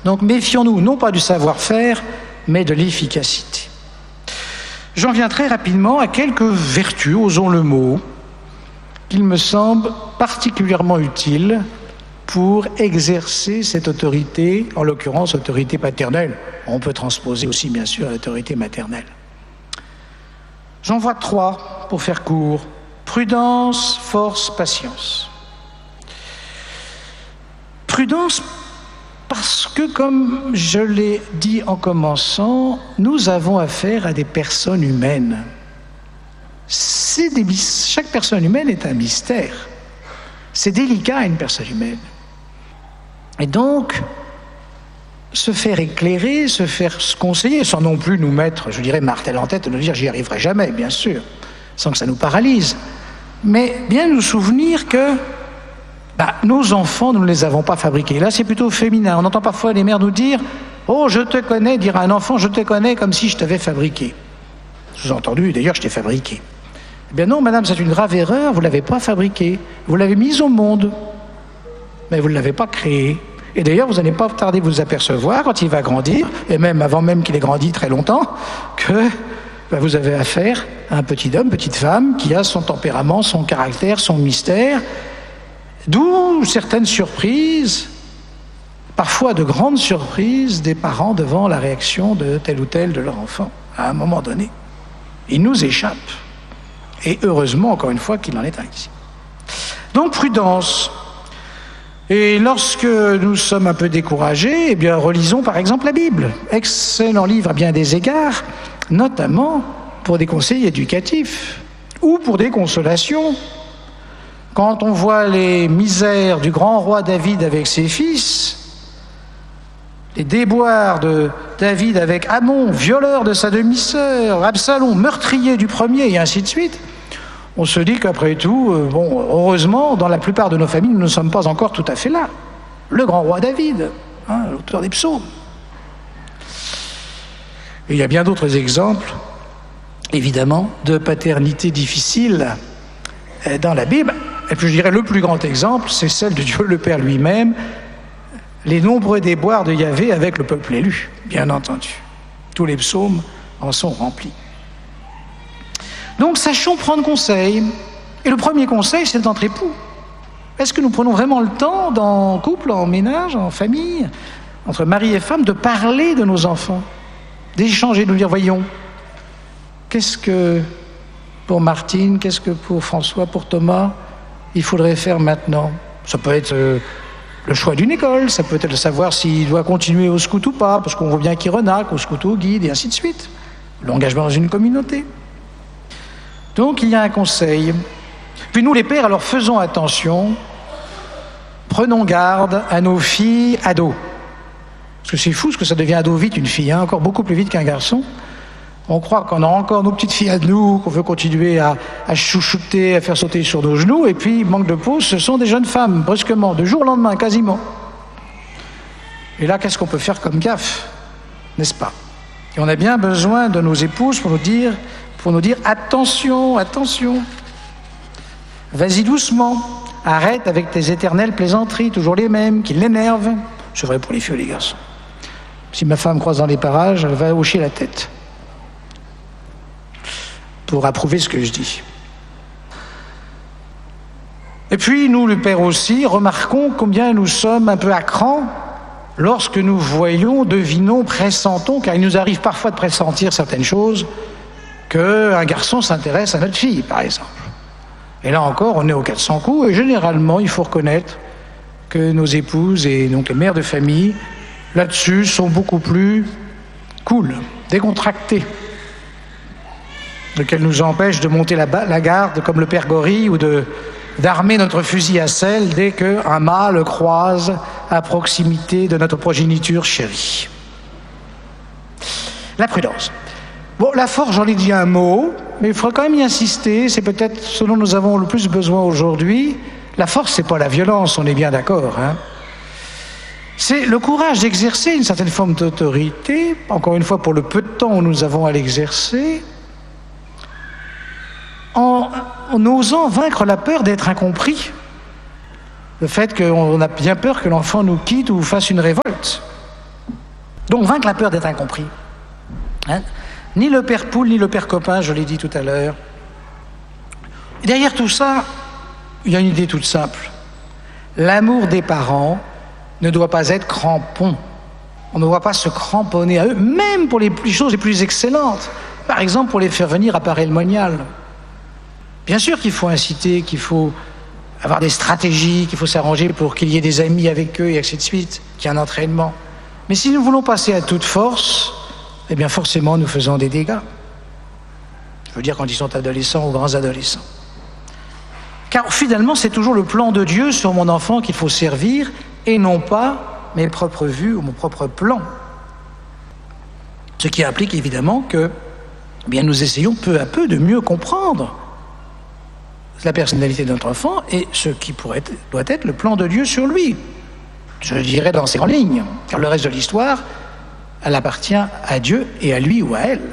Donc méfions-nous, non pas du savoir-faire, mais de l'efficacité. J'en viens très rapidement à quelques vertus, osons le mot, qu'il me semble particulièrement utiles pour exercer cette autorité, en l'occurrence autorité paternelle. On peut transposer aussi bien sûr l'autorité maternelle. J'en vois 3 pour faire court. Prudence, force, patience. Prudence parce que, comme je l'ai dit en commençant, nous avons affaire à des personnes humaines. Chaque personne humaine est un mystère. C'est délicat, une personne humaine. Et donc, se faire éclairer, se faire conseiller, sans non plus nous mettre, je dirais, martel en tête et nous dire « j'y arriverai jamais », bien sûr, sans que ça nous paralyse. Mais bien nous souvenir que nos enfants, nous ne les avons pas fabriqués. Là, c'est plutôt féminin. On entend parfois les mères nous dire « oh, je te connais », dire à un enfant « je te connais comme si je t'avais fabriqué ». Sous-entendu, d'ailleurs, je t'ai fabriqué. Eh bien non, madame, c'est une grave erreur, vous ne l'avez pas fabriqué. Vous l'avez mise au monde, mais vous ne l'avez pas créé. Et d'ailleurs, vous n'allez pas tarder à vous apercevoir, quand il va grandir, et même avant même qu'il ait grandi très longtemps, que vous avez affaire à un petit homme, petite femme, qui a son tempérament, son caractère, son mystère, d'où certaines surprises, parfois de grandes surprises, des parents devant la réaction de tel ou tel de leur enfant, à un moment donné. Il nous échappe. Et heureusement, encore une fois, qu'il en est ainsi. Donc, prudence. Et lorsque nous sommes un peu découragés, eh bien, relisons par exemple la Bible. Excellent livre à bien des égards, notamment pour des conseils éducatifs ou pour des consolations. Quand on voit les misères du grand roi David avec ses fils, les déboires de David avec Amnon, violeur de sa demi-sœur, Absalom, meurtrier du premier, et ainsi de suite, on se dit qu'après tout, heureusement, dans la plupart de nos familles, nous ne sommes pas encore tout à fait là. Le grand roi David, l'auteur des psaumes. Et il y a bien d'autres exemples, évidemment, de paternité difficile dans la Bible. Et puis je dirais le plus grand exemple, c'est celle de Dieu le Père lui-même, les nombreux déboires de Yahvé avec le peuple élu, bien entendu. Tous les psaumes en sont remplis. Donc, sachons prendre conseil. Et le premier conseil, c'est d'entre époux. Est-ce que nous prenons vraiment le temps, en couple, en ménage, en famille, entre mari et femme, de parler de nos enfants, d'échanger, de nous dire, voyons, qu'est-ce que pour Martine, qu'est-ce que pour François, pour Thomas, il faudrait faire maintenant? Ça peut être le choix d'une école, ça peut être de savoir s'il doit continuer au scout ou pas, parce qu'on voit bien qu'il renaque, au scout ou au guide, et ainsi de suite. L'engagement dans une communauté. Donc, il y a un conseil. Puis nous, les pères, alors faisons attention, prenons garde à nos filles ados. Parce que c'est fou ce que ça devient ado vite, une fille, encore beaucoup plus vite qu'un garçon. On croit qu'on a encore nos petites filles à nous, qu'on veut continuer à chouchouter, à faire sauter sur nos genoux, et puis, manque de peau, ce sont des jeunes femmes, brusquement, de jour au lendemain, quasiment. Et là, qu'est-ce qu'on peut faire comme gaffe, n'est-ce pas? Et on a bien besoin de nos épouses pour nous dire attention, attention. Vas-y doucement, arrête avec tes éternelles plaisanteries, toujours les mêmes, qui l'énervent. C'est vrai pour les filles et les garçons. Si ma femme croise dans les parages, elle va hocher la tête pour approuver ce que je dis. Et puis, nous, le père aussi, remarquons combien nous sommes un peu à cran lorsque nous voyons, devinons, pressentons, car il nous arrive parfois de pressentir certaines choses, qu'un garçon s'intéresse à notre fille, par exemple. Et là encore, on est aux 400 coups, et généralement, il faut reconnaître que nos épouses et donc les mères de famille, là-dessus, sont beaucoup plus cool, décontractées, lequel nous empêche de monter la garde comme le père Gorille ou d'armer notre fusil à sel dès qu'un mâle croise à proximité de notre progéniture chérie. La prudence. Bon, la force, j'en ai dit un mot, mais il faudra quand même y insister, c'est peut-être ce dont nous avons le plus besoin aujourd'hui. La force, c'est pas la violence, on est bien d'accord, hein. C'est le courage d'exercer une certaine forme d'autorité, encore une fois pour le peu de temps où nous avons à l'exercer, en osant vaincre la peur d'être incompris. Le fait qu'on a bien peur que l'enfant nous quitte ou fasse une révolte. Donc vaincre la peur d'être incompris. Hein? Ni le père poule, ni le père copain, je l'ai dit tout à l'heure. Et derrière tout ça, il y a une idée toute simple. L'amour des parents ne doit pas être crampon. On ne doit pas se cramponner à eux, même pour les choses les plus excellentes. Par exemple, pour les faire venir à Paray-le-Monial. Bien sûr qu'il faut inciter, qu'il faut avoir des stratégies, qu'il faut s'arranger pour qu'il y ait des amis avec eux et ainsi de suite, qu'il y ait un entraînement. Mais si nous voulons passer à toute force, eh bien forcément nous faisons des dégâts. Je veux dire quand ils sont adolescents ou grands adolescents. Car finalement, c'est toujours le plan de Dieu sur mon enfant qu'il faut servir et non pas mes propres vues ou mon propre plan. Ce qui implique évidemment que eh bien, nous essayons peu à peu de mieux comprendre la personnalité de notre enfant et ce qui doit être le plan de Dieu sur lui. Je dirais dans ces grandes lignes, car le reste de l'histoire, elle appartient à Dieu et à lui ou à elle.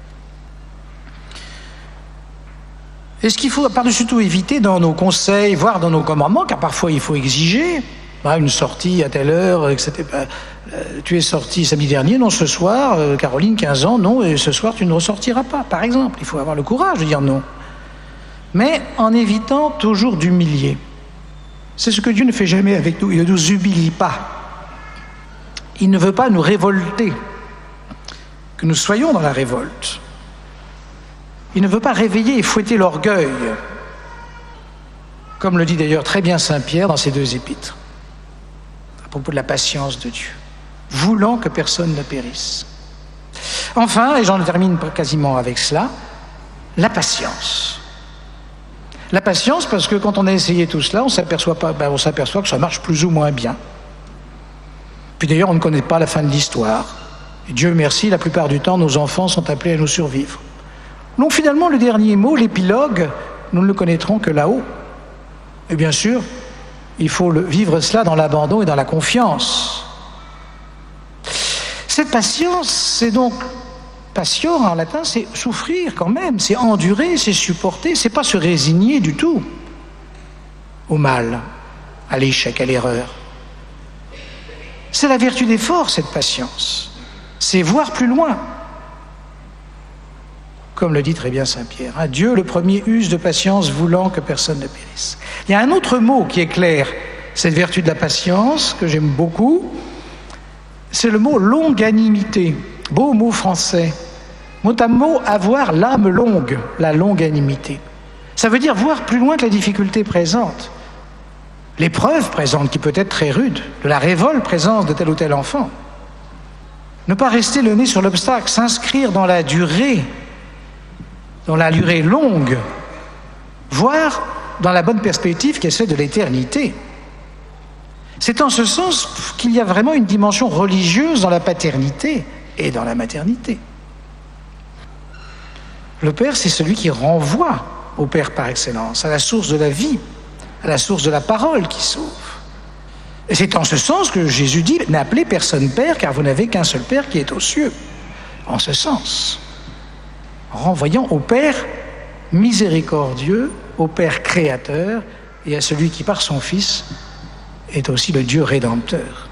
Et ce qu'il faut par-dessus tout éviter dans nos conseils, voire dans nos commandements, car parfois il faut exiger, une sortie à telle heure, etc. Tu es sorti samedi dernier, non ce soir, Caroline, 15 ans, non, et ce soir tu ne ressortiras pas, par exemple. Il faut avoir le courage de dire non. Mais en évitant toujours d'humilier. C'est ce que Dieu ne fait jamais avec nous, il ne nous humilie pas. Il ne veut pas nous révolter, que nous soyons dans la révolte. Il ne veut pas réveiller et fouetter l'orgueil, comme le dit d'ailleurs très bien saint Pierre dans ses 2 épîtres, à propos de la patience de Dieu, voulant que personne ne périsse. Enfin, et j'en termine quasiment avec cela, la patience. La patience parce que quand on a essayé tout cela, on s'aperçoit que ça marche plus ou moins bien. Puis d'ailleurs, on ne connaît pas la fin de l'histoire. Et Dieu merci, la plupart du temps, nos enfants sont appelés à nous survivre. Donc finalement, le dernier mot, l'épilogue, nous ne le connaîtrons que là-haut. Et bien sûr, il faut vivre cela dans l'abandon et dans la confiance. Cette patience, c'est donc, patio en latin, c'est souffrir quand même, c'est endurer, c'est supporter, c'est pas se résigner du tout au mal, à l'échec, à l'erreur. C'est la vertu d'effort, cette patience. C'est voir plus loin. Comme le dit très bien saint Pierre, hein, Dieu le premier use de patience, voulant que personne ne périsse. Il y a un autre mot qui éclaire cette vertu de la patience, que j'aime beaucoup, c'est le mot longanimité. Beau mot français. Mot à mot, avoir l'âme longue, la longanimité. Ça veut dire voir plus loin que la difficulté présente. L'épreuve présente, qui peut être très rude, de la révolte présente de tel ou tel enfant. Ne pas rester le nez sur l'obstacle, s'inscrire dans la durée longue, voir dans la bonne perspective qui est celle de l'éternité. C'est en ce sens qu'il y a vraiment une dimension religieuse dans la paternité et dans la maternité. Le Père, c'est celui qui renvoie au Père par excellence, à la source de la vie, à la source de la parole qui sauve. Et c'est en ce sens que Jésus dit « N'appelez personne Père, car vous n'avez qu'un seul Père qui est aux cieux. » En ce sens, en renvoyant au Père miséricordieux, au Père créateur, et à celui qui, par son Fils, est aussi le Dieu rédempteur.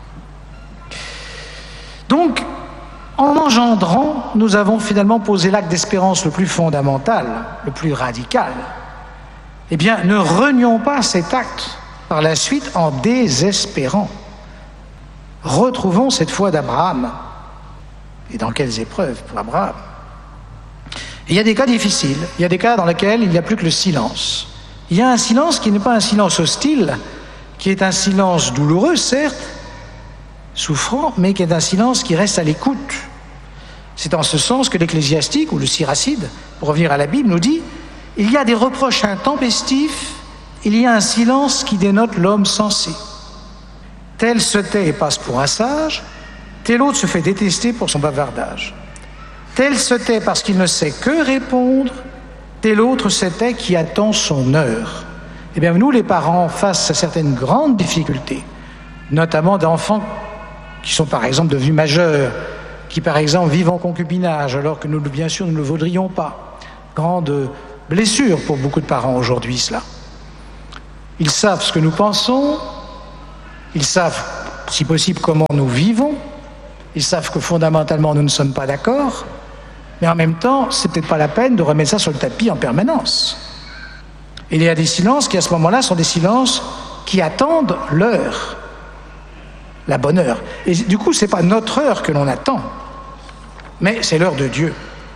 Donc, en engendrant, nous avons finalement posé l'acte d'espérance le plus fondamental, le plus radical. Eh bien, ne renions pas cet acte par la suite en désespérant. Retrouvons cette foi d'Abraham. Et dans quelles épreuves pour Abraham? Il y a des cas difficiles, il y a des cas dans lesquels il n'y a plus que le silence. Il y a un silence qui n'est pas un silence hostile, qui est un silence douloureux, certes, souffrant, mais qui est un silence qui reste à l'écoute. C'est en ce sens que l'Ecclésiastique, ou le Siracide, pour revenir à la Bible, nous dit « Il y a des reproches intempestifs, il y a un silence qui dénote l'homme sensé. Tel se tait et passe pour un sage, tel autre se fait détester pour son bavardage. Tel se tait parce qu'il ne sait que répondre, tel autre se tait qui attend son heure. » Eh bien, nous, les parents, face à certaines grandes difficultés, notamment d'enfants qui sont, par exemple, devenus majeurs, qui, par exemple, vivent en concubinage, alors que nous, bien sûr, nous ne le vaudrions pas. Grande blessure pour beaucoup de parents aujourd'hui, cela. Ils savent ce que nous pensons, ils savent, si possible, comment nous vivons, Ils savent que fondamentalement, nous ne sommes pas d'accord, mais en même temps, c'est peut-être pas la peine de remettre ça sur le tapis en permanence. Et il y a des silences qui, à ce moment-là, sont des silences qui attendent l'heure, la bonne heure. Et du coup, c'est pas notre heure que l'on attend, mais c'est l'heure de Dieu.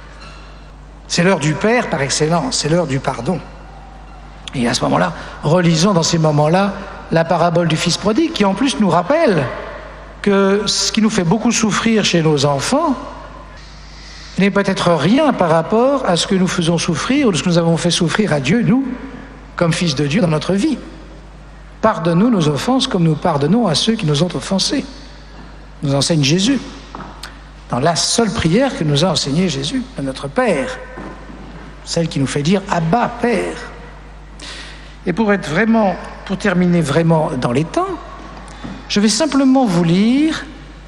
C'est l'heure du Père par excellence, c'est l'heure du pardon. Et à ce moment-là, relisons dans ces moments-là la parabole du Fils prodigue, qui en plus nous rappelle que ce qui nous fait beaucoup souffrir chez nos enfants n'est peut-être rien par rapport à ce que nous faisons souffrir ou de ce que nous avons fait souffrir à Dieu, nous, comme fils de Dieu dans notre vie. Pardonne-nous nos offenses comme nous pardonnons à ceux qui nous ont offensés, nous enseigne Jésus, dans la seule prière que nous a enseignée Jésus, de notre Père, celle qui nous fait dire « Abba, Père ». Et pour terminer vraiment dans les temps, je vais simplement vous lire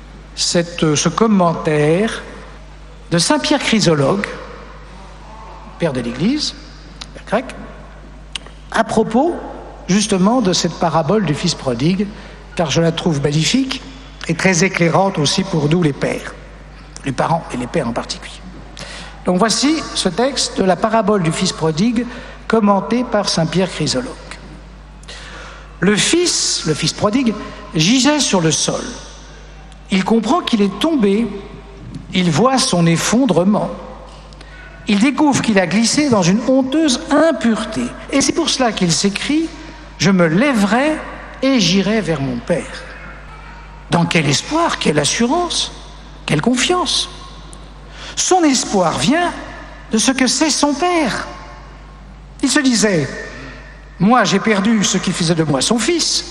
ce commentaire de saint Pierre Chrysologue, père de l'Église, père grec, à propos justement de cette parabole du Fils prodigue, car je la trouve magnifique et très éclairante aussi pour nous les pères, les parents et les pères en particulier. Donc voici ce texte de la parabole du Fils prodigue, commenté par saint Pierre Chrysologue. Le fils prodigue, gisait sur le sol. Il comprend qu'il est tombé, il voit son effondrement. Il découvre qu'il a glissé dans une honteuse impureté. Et c'est pour cela qu'il s'écrie « Je me lèverai et j'irai vers mon Père ». Dans quel espoir, quelle assurance, quelle confiance. Son espoir vient de ce que c'est son Père. Il se disait « Moi, j'ai perdu ce qui faisait de moi son fils.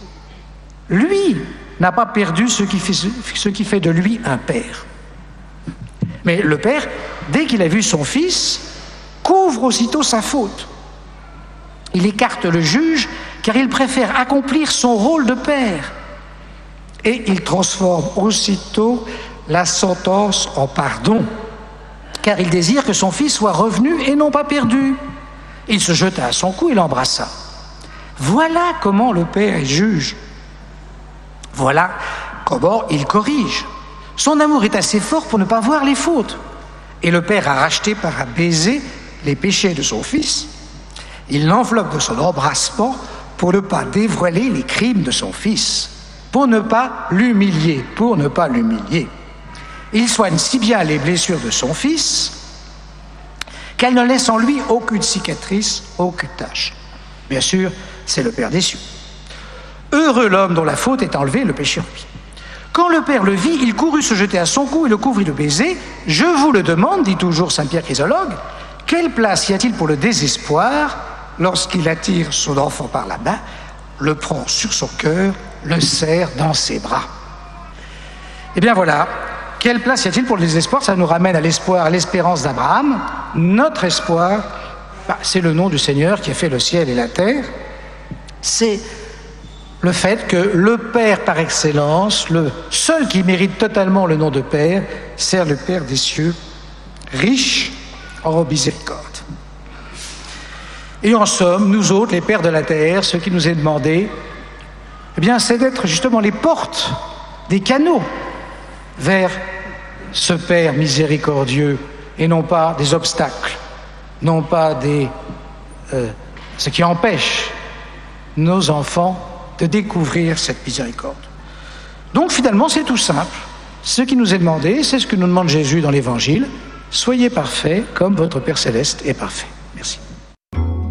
Lui n'a pas perdu ce qui fait de lui un père. » Mais le père, dès qu'il a vu son fils, couvre aussitôt sa faute. Il écarte le juge car il préfère accomplir son rôle de père. Et il transforme aussitôt la sentence en pardon, car il désire que son fils soit revenu et non pas perdu. Il se jeta à son cou et l'embrassa. Voilà comment le père est juge. Voilà comment il corrige. Son amour est assez fort pour ne pas voir les fautes. Et le père a racheté par un baiser les péchés de son fils. Il l'enveloppe de son embrassement pour ne pas dévoiler les crimes de son fils, pour ne pas l'humilier. Il soigne si bien les blessures de son fils qu'elle ne laisse en lui aucune cicatrice, aucune tache. Bien sûr, c'est le Père des cieux. Heureux l'homme dont la faute est enlevée, le péché remis. Quand le Père le vit, il courut se jeter à son cou et le couvrit de baisers. « Je vous le demande, dit toujours saint Pierre Chrysologue, quelle place y a-t-il pour le désespoir lorsqu'il attire son enfant par la main, le prend sur son cœur, le serre dans ses bras ?» Eh bien voilà, quelle place y a-t-il pour le désespoir? Ça nous ramène à l'espoir, à l'espérance d'Abraham. Notre espoir, c'est le nom du Seigneur qui a fait le ciel et la terre. C'est le fait que le Père par excellence, le seul qui mérite totalement le nom de Père, c'est le Père des cieux, riche en miséricorde. Et en somme, nous autres, les pères de la terre, ce qui nous est demandé, eh bien, c'est d'être justement les portes, des canaux vers ce Père miséricordieux, et non pas des obstacles, non pas ce qui empêche nos enfants de découvrir cette miséricorde. Donc finalement, c'est tout simple. Ce qui nous est demandé, c'est ce que nous demande Jésus dans l'Évangile. Soyez parfaits comme votre Père Céleste est parfait. Merci.